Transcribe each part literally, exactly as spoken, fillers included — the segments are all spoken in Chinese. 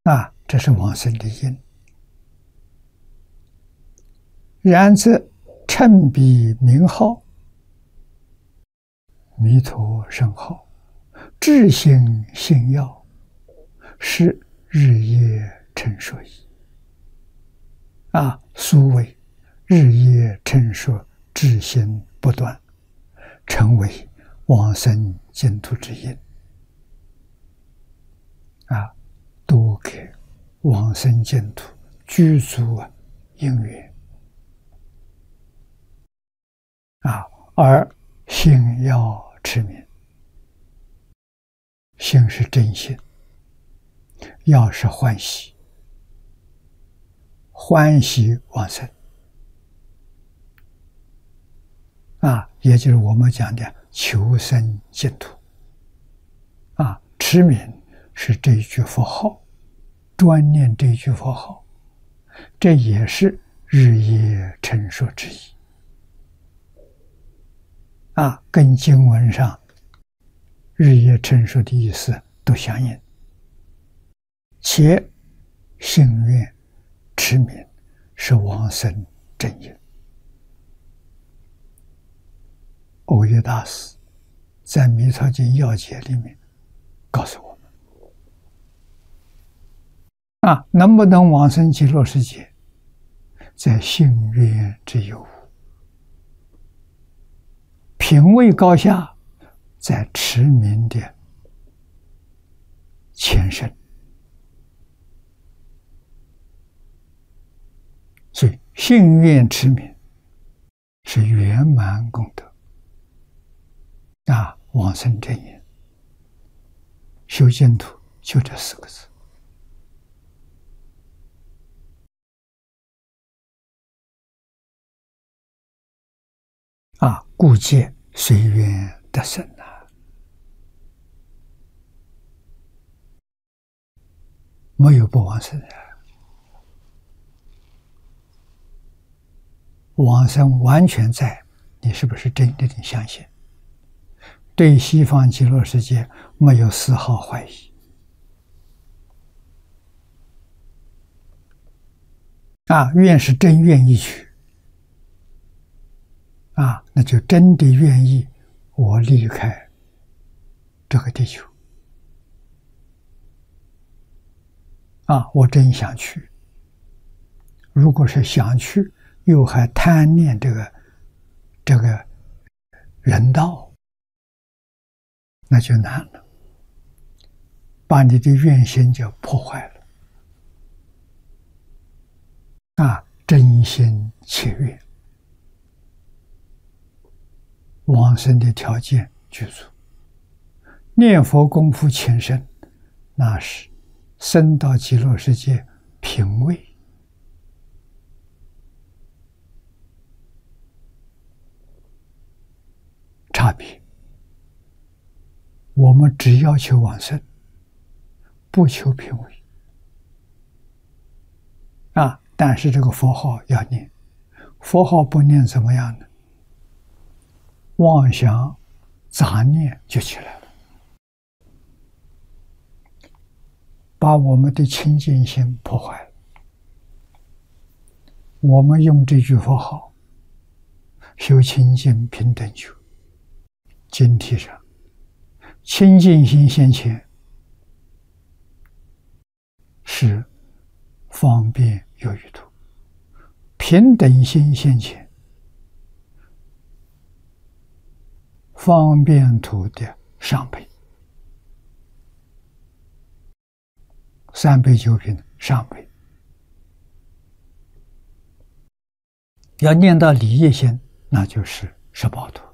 啊，这是往生的因。然则称彼名号，弥陀圣号，至心信要，是日夜称说矣。啊，苏谓日夜称说，至心不断，成为往生净土之因。啊，多给往生净土具足啊因缘。啊，而心要持名，心是真心，要是欢喜，欢喜往生。啊，也就是我们讲的求生净土。啊，持名是这一句佛号，专念这一句佛号，这也是日夜称说之意。啊，跟经文上日夜称说的意思都相应，且信愿持名是往生正因。欧耶大师在《弥陀经要解》里面告诉我们，啊，能不能往生极乐世界，在信愿之有无。品位高下，在持名的前身。所以信愿持名是圆满功德。啊，往生正因，修净土就这四个字。啊，故借随缘得生啊，没有不往生的。往生完全在你是不是真正的相信，对西方极乐世界没有丝毫怀疑。啊，愿是真愿意去。啊，那就真的愿意我离开这个地球。啊，我真想去。如果是想去，又还贪念这个这个人道，那就难了，把你的愿心就破坏了。啊，真心切愿，往生的条件具足，念佛功夫前身，那是升到极乐世界品位。差别，我们只要求往生，不求品位。啊，但是这个佛号要念，佛号不念怎么样呢？妄想杂念就起来了，把我们的清净心破坏了。我们用这句佛号修清净平等觉，经题上清净心现前，是方便有余土；平等心现前，方便土的上辈。三倍九品上辈。要念到理业心，那就是十报土。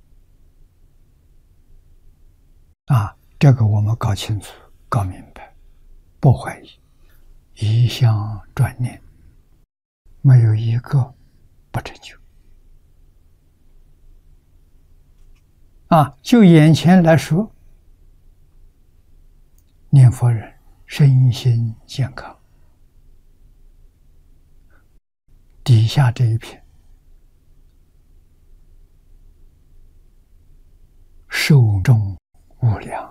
啊，这个我们搞清楚、搞明白，不怀疑，一向专念，没有一个不成就。啊，就眼前来说，念佛人身心健康，底下这一片寿终无量。